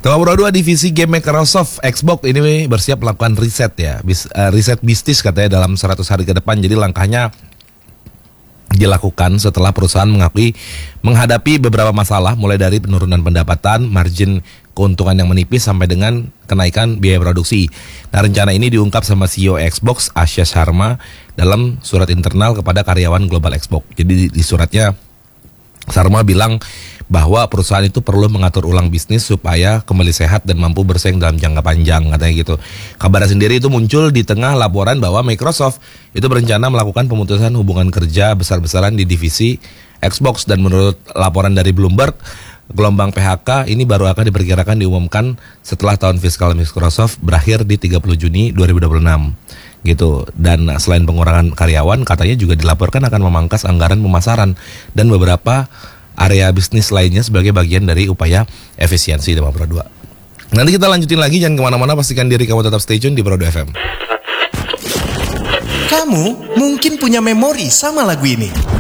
Nomor 2, divisi game Microsoft Xbox ini bersiap melakukan riset ya, riset bisnis katanya dalam 100 hari ke depan. Jadi langkahnya dilakukan setelah perusahaan mengakui menghadapi beberapa masalah, mulai dari penurunan pendapatan, margin keuntungan yang menipis, sampai dengan kenaikan biaya produksi. Nah, rencana ini diungkap sama CEO Xbox, Ashish Sharma, dalam surat internal kepada karyawan Global Xbox. Jadi di suratnya Sharma bilang bahwa perusahaan itu perlu mengatur ulang bisnis supaya kembali sehat dan mampu bersaing dalam jangka panjang, katanya gitu. Kabarnya sendiri itu muncul di tengah laporan bahwa Microsoft itu berencana melakukan pemutusan hubungan kerja besar-besaran di divisi Xbox, dan menurut laporan dari Bloomberg, gelombang PHK ini baru akan diperkirakan diumumkan setelah tahun fiskal Microsoft berakhir di 30 Juni 2026 gitu. Dan selain pengurangan karyawan, katanya juga dilaporkan akan memangkas anggaran pemasaran dan beberapa area bisnis lainnya sebagai bagian dari upaya efisiensi dalam Pro 2. Nanti kita lanjutin lagi, jangan kemana-mana, pastikan diri kamu tetap stay tune di Pro 2 FM. Kamu mungkin punya memori sama lagu ini.